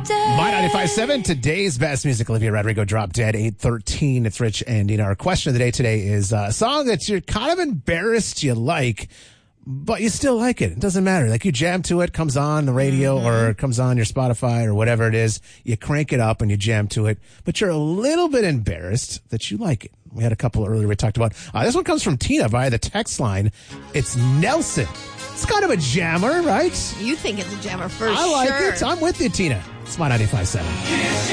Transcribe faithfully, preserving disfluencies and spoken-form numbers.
day. My ninety-five point seven, today's best music. Olivia Rodrigo dropped dead, eight thirteen. It's Rich and Nina. Our question of the day today is uh, a song that you're kind of embarrassed you like, but you still like it. It doesn't matter. Like you jam to it, comes on the radio mm-hmm. or comes on your Spotify or whatever it is. You crank it up and you jam to it, but you're a little bit embarrassed that you like it. We had a couple earlier we talked about. Uh, this one comes from Tina via the text line. It's Nelson. It's kind of a jammer, right? You think it's a jammer for I like sure. it. I'm with you, Tina. It's my ninety-five point seven.